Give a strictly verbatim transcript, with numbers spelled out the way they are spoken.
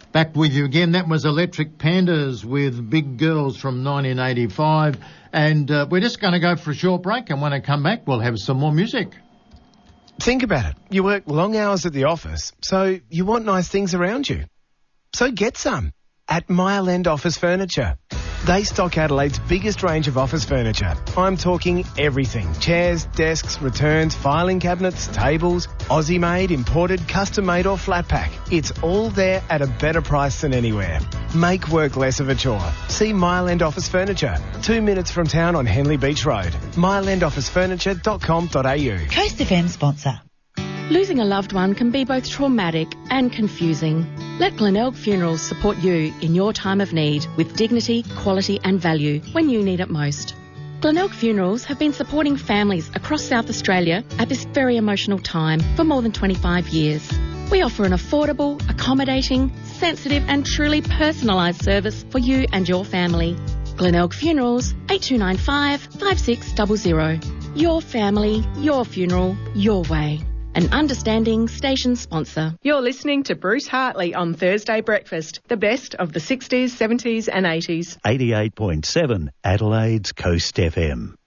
Back with you again. That was Electric Pandas with Big Girls from nineteen eighty-five. And uh, we're just going to go for a short break, and when I come back, we'll have some more music. Think about it. You work long hours at the office, so you want nice things around you. So get some at Mile End Office Furniture. They stock Adelaide's biggest range of office furniture. I'm talking everything. Chairs, desks, returns, filing cabinets, tables, Aussie-made, imported, custom-made or flat pack. It's all there at a better price than anywhere. Make work less of a chore. See Mile End Office Furniture, two minutes from town on Henley Beach Road. mile end office furniture dot com dot a u. Coast F M sponsor. Losing a loved one can be both traumatic and confusing. Let Glenelg Funerals support you in your time of need with dignity, quality and value when you need it most. Glenelg Funerals have been supporting families across South Australia at this very emotional time for more than twenty-five years. We offer an affordable, accommodating, sensitive and truly personalised service for you and your family. Glenelg Funerals, eight two nine five, five six zero zero. Your family, your funeral, your way. An understanding station sponsor. You're listening to Bruce Hartley on Thursday Breakfast, the best of the sixties, seventies and eighties. eighty-eight point seven Adelaide's Coast F M.